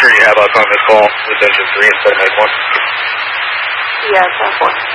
sure you have us on this call with engine 3 instead of Mike 1. Yeah, it's on 4.